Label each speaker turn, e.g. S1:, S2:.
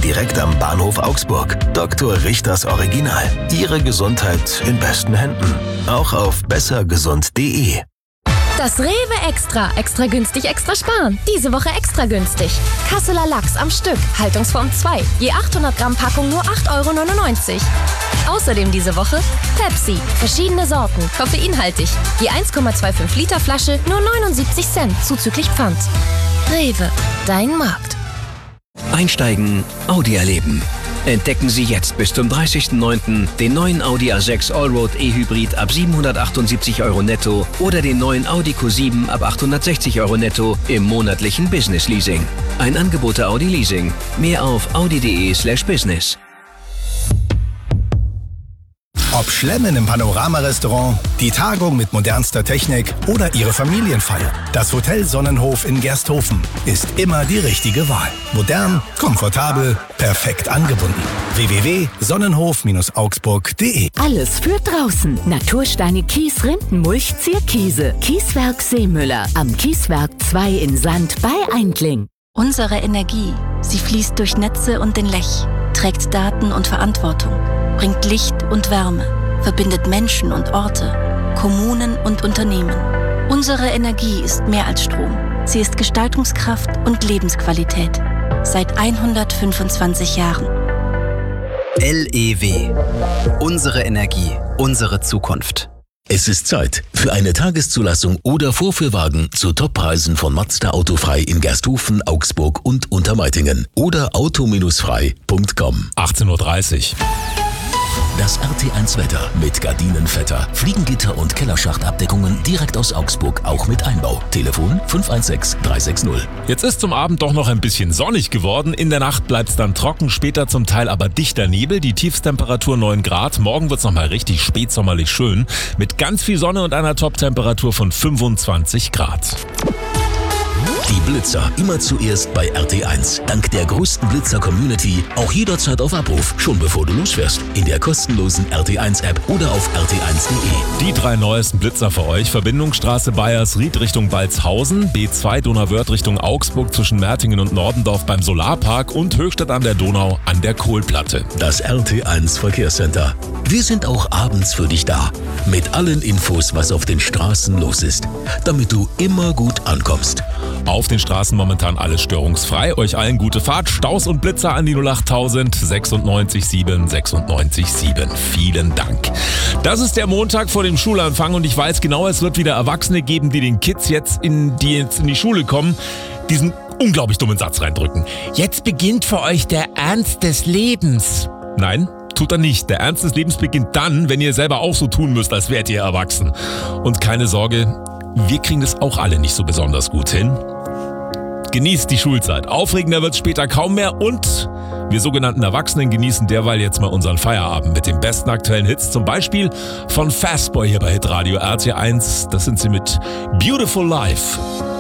S1: direkt am Bahnhof Augsburg. Dr. Richters Original. Ihre Gesundheit in besten Händen. Auch auf bessergesund.de.
S2: Das Rewe Extra. Extra günstig, extra sparen. Diese Woche extra günstig. Kasseler Lachs am Stück. Haltungsform 2. Je 800 Gramm Packung nur 8,99 €. Außerdem diese Woche Pepsi. Verschiedene Sorten. Koffeinhaltig. Je 1,25 Liter Flasche nur 79 Cent. Zuzüglich Pfand. Rewe. Dein Markt.
S3: Einsteigen, Audi erleben. Entdecken Sie jetzt bis zum 30.09. den neuen Audi A6 Allroad E-Hybrid ab 778 € netto oder den neuen Audi Q7 ab 860 € netto im monatlichen Business Leasing. Ein Angebot der Audi Leasing. Mehr auf audi.de/business.
S4: Ob Schlemmen im Panorama-Restaurant, die Tagung mit modernster Technik oder Ihre Familienfeier. Das Hotel Sonnenhof in Gersthofen ist immer die richtige Wahl. Modern, komfortabel, perfekt angebunden. www.sonnenhof-augsburg.de.
S5: Alles für draußen. Natursteine Kies, Rindenmulch, Zierkiese. Kieswerk Seemüller. Am Kieswerk 2 in Sand bei Eindling.
S6: Unsere Energie, sie fließt durch Netze und den Lech, trägt Daten und Verantwortung, bringt Licht und Wärme, verbindet Menschen und Orte, Kommunen und Unternehmen. Unsere Energie ist mehr als Strom. Sie ist Gestaltungskraft und Lebensqualität. Seit 125 Jahren.
S7: LEW. Unsere Energie, unsere Zukunft.
S8: Es ist Zeit für eine Tageszulassung oder Vorführwagen zu Toppreisen von Mazda Autofrei in Gersthofen, Augsburg und Untermeitingen oder auto-frei.com.
S9: 18:30 Uhr.
S8: Das RT1 Wetter mit Gardinenvetter, Fliegengitter und Kellerschachtabdeckungen direkt aus Augsburg, auch mit Einbau. Telefon 516 360.
S9: Jetzt ist zum Abend doch noch ein bisschen sonnig geworden. In der Nacht bleibt es dann trocken, später zum Teil aber dichter Nebel. Die Tiefstemperatur 9 Grad. Morgen wird es nochmal richtig spätsommerlich schön. Mit ganz viel Sonne und einer Toptemperatur von 25 Grad.
S8: Die Blitzer immer zuerst bei RT1. Dank der größten Blitzer-Community auch jederzeit auf Abruf, schon bevor du losfährst. In der kostenlosen RT1-App oder auf rt1.de.
S9: Die 3 neuesten Blitzer für euch. Verbindungsstraße Bayersried Richtung Balzhausen, B2 Donauwörth Richtung Augsburg zwischen Mertingen und Nordendorf beim Solarpark und Höchstadt an der Donau an der Kohlplatte.
S8: Das RT1 Verkehrscenter. Wir sind auch abends für dich da. Mit allen Infos, was auf den Straßen los ist. Damit du immer gut ankommst.
S9: Auf den Straßen momentan alles störungsfrei. Euch allen gute Fahrt. Staus und Blitzer an die 08000 96 7 96 7. Vielen Dank. Das ist der Montag vor dem Schulanfang und ich weiß genau, es wird wieder Erwachsene geben, die den Kids die jetzt in die Schule kommen, diesen unglaublich dummen Satz reindrücken. Jetzt beginnt für euch der Ernst des Lebens. Nein, tut er nicht. Der Ernst des Lebens beginnt dann, wenn ihr selber auch so tun müsst, als wärt ihr erwachsen. Und keine Sorge, wir kriegen das auch alle nicht so besonders gut hin. Genießt die Schulzeit. Aufregender wird's später kaum mehr und wir sogenannten Erwachsenen genießen derweil jetzt mal unseren Feierabend mit den besten aktuellen Hits. Zum Beispiel von Fastboy hier bei Hitradio RT1. Das sind sie mit Beautiful Life.